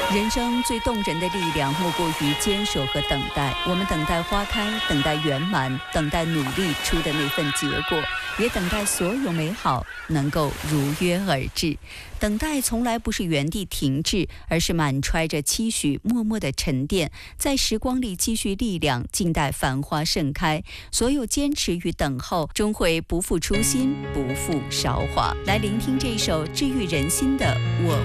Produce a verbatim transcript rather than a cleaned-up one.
人生最动人的力量，莫过于坚守和等待。我们等待花开，等待圆满，等待努力出的那份结果，也等待所有美好能够如约而至。等待从来不是原地停滞，而是满揣着期许，默默的沉淀，在时光里积蓄力量，静待繁花盛开。所有坚持与等候，终会不负初心，不负韶华。来聆听这首治愈人心的《我